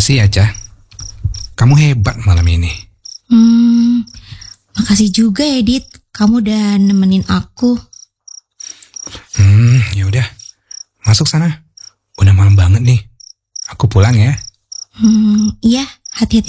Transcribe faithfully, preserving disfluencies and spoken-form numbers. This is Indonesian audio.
Makasih ya, Cah. Kamu hebat malam ini. Hmm, makasih juga ya, Dit. Kamu udah nemenin aku. Hmm, ya udah. Masuk sana. Udah malam banget nih. Aku pulang ya. Hmm, iya, hati-hati.